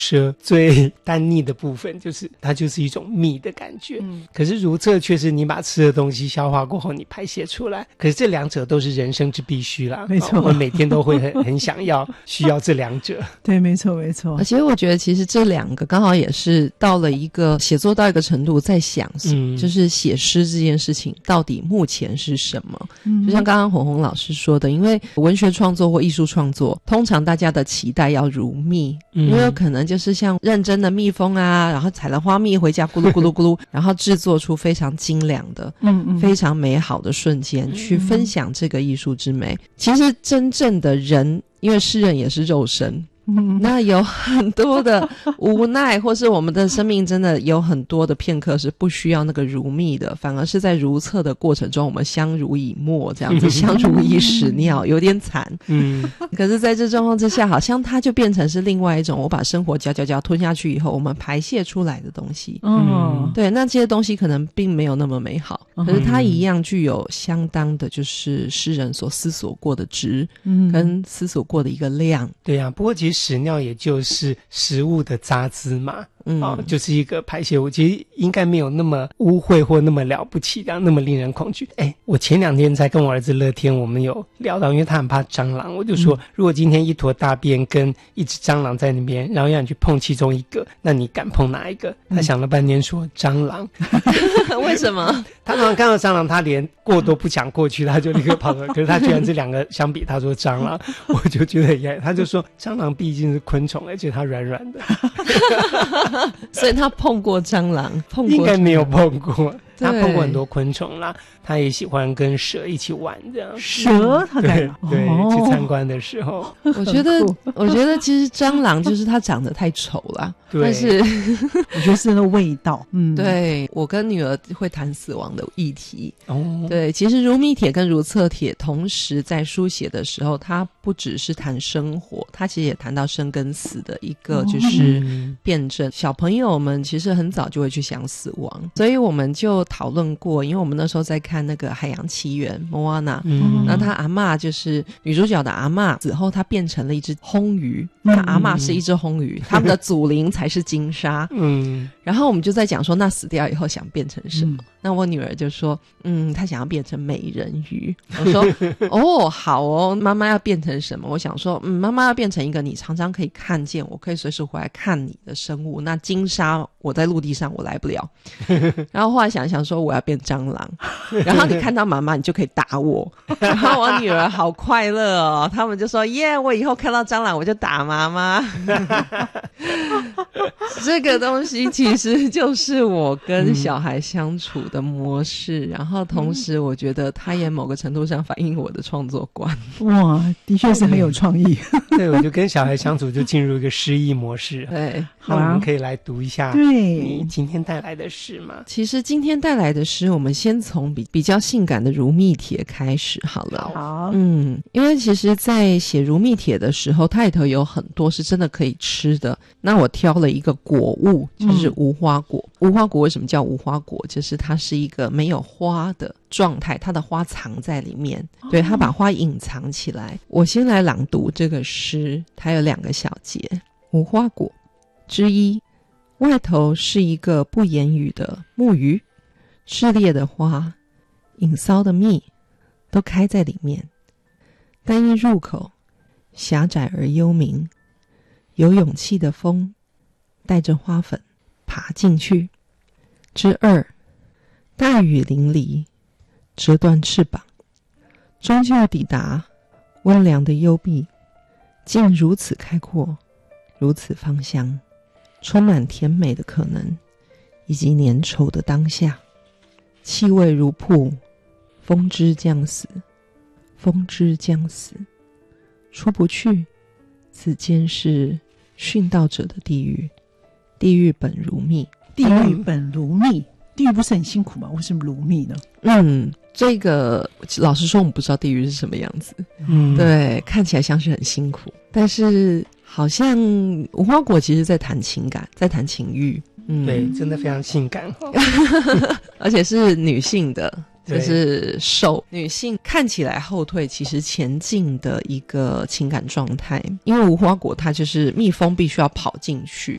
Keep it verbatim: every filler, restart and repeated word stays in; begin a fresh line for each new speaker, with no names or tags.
舌最单腻的部分，就是它就是一种蜜的感觉、嗯、可是如厕却是你把吃的东西消化过后你排泄出来，可是这两者都是人生之必须啦，
没错、
哦、我们每天都会很很想要需要这两者
对，没错没错。
而且我觉得其实这两个刚好也是到了一个写作到一个程度在想、嗯、就是写诗这件事情到底目前是什么、嗯、就像刚刚红红老师说的，因为文学创作或艺术创作通常大家的期待要如蜜、嗯、因为有可能就是像认真的蜜蜂啊，然后采了花蜜回家咕噜咕噜咕噜然后制作出非常精良的嗯嗯非常美好的瞬间、嗯、去分享这个艺术之美。其实真正的人，因为诗人也是肉身，那有很多的无奈或是我们的生命真的有很多的片刻是不需要那个如蜜的，反而是在如厕的过程中我们相濡以沫，这样子相濡以屎尿，有点惨。嗯，可是在这状况之下好像它就变成是另外一种我把生活嚼嚼嚼吞下去以后我们排泄出来的东西。嗯，对，那这些东西可能并没有那么美好，可是它一样具有相当的就是诗人所思索过的值、嗯、跟思索过的一个量。
对啊，不过其实屎尿也就是食物的杂质嘛，嗯、哦，就是一个排泄物，其实应该没有那么污秽或那么了不起，这样那么令人恐惧。哎，我前两天才跟我儿子乐天，我们有聊到，因为他很怕蟑螂，我就说、嗯、如果今天一坨大便跟一只蟑螂在那边，然后让你去碰其中一个，那你敢碰哪一个？他想了半天说蟑螂。
为什么？
他常常看到蟑螂他连过都不想过去，他就立刻跑了。可是他居然这两个相比，他说蟑螂，我就觉得很压抑。他就说蟑螂毕竟是昆虫，而且它软软的。
所以他碰过蟑螂，碰过蟑螂
应该没有碰过。他碰过很多昆虫啦，他也喜欢跟蛇一起玩这样。
蛇他
对对、哦、去参观的时候
我觉得我觉得其实蟑螂就是它长得太丑啦，但是
我觉得是那个味道。嗯，
对，我跟女儿会谈死亡的议题。哦，对，其实如蜜帖跟如厕帖同时在书写的时候，它不只是谈生活，它其实也谈到生跟死的一个就是辩证、哦、小朋友们其实很早就会去想死亡，所以我们就讨论过，因为我们那时候在看那个海洋奇缘 Moana， 嗯，然后他阿嬷就是女主角的阿嬷死后她变成了一只红鱼，她阿嬷是一只红鱼，他们的祖灵才是金沙。嗯，然后我们就在讲说那死掉以后想变成什么、嗯、那我女儿就说嗯，她想要变成美人鱼。我说哦好哦，妈妈要变成什么？我想说嗯，妈妈要变成一个你常常可以看见，我可以随时回来看你的生物。那金沙我在陆地上我来不了。然后后来想想说我要变蟑螂，然后你看到妈妈你就可以打我。然后我女儿好快乐哦，他们就说耶，我以后看到蟑螂我就打妈妈。这个东西其实就是我跟小孩相处的模式、嗯、然后同时我觉得它也某个程度上反映我的创作观。
哇，的确是很有创意。
对，我就跟小孩相处就进入一个诗意模式。
对，
那我们可以来读一下你今天带来的诗吗？
其实今天带来的诗我们先从比比较性感的如蜜帖开始好了。
好，
嗯，因为其实在写如蜜帖的时候它里头有很多是真的可以吃的，那我挑了一个果物，就是无花果、嗯、无花果为什么叫无花果？就是它是一个没有花的状态，它的花藏在里面、哦、对，它把花隐藏起来。我先来朗读这个诗，它有两个小节。无花果之一，外头是一个不言语的木鱼，炽烈的花，隐骚的蜜都开在里面，但一入口狭窄而幽冥，有勇气的风带着花粉爬进去。之二，大雨淋漓，折断翅膀，终究抵达温凉的幽闭，竟如此开阔，如此芳香，充满甜美的可能以及粘稠的当下。气味如瀑，风之将死，风之将死，出不去，此间是殉道者的地狱，地狱本如蜜。
地狱本如蜜，地狱不是很辛苦吗？为什么如蜜呢？
嗯，这个老实说我们不知道地狱是什么样子。嗯，对，看起来像是很辛苦，但是好像无花果其实在谈情感，在谈情欲。嗯，
对，真的非常性感。
而且是女性的， 就是受女性看起来后退，其实前进的一个情感状态。因为无花果它就是蜜蜂必须要跑进去，